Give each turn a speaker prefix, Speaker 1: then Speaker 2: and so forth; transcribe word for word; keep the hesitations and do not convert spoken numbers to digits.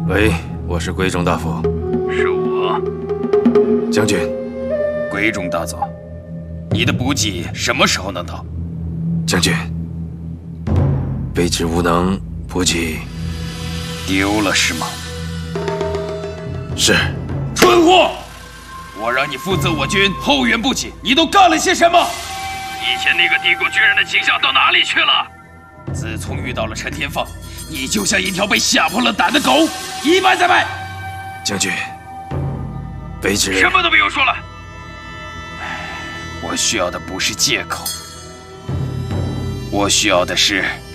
Speaker 1: 喂，我是归中大夫。
Speaker 2: 是我，
Speaker 1: 将军。
Speaker 2: 归中大佐，你的补给什么时候能到？
Speaker 1: 将军，卑职无能，补给
Speaker 2: 丢了是吗？
Speaker 1: 是。
Speaker 2: 蠢货！我让你负责我军后援补给，你都干了些什么？以前那个帝国军人的形象到哪里去了？自从遇到了陈天放，你就像一条被吓破了胆的狗，一败再败。
Speaker 1: 将军，卑职
Speaker 2: 什么都不用说了。我需要的不是借口，我需要的是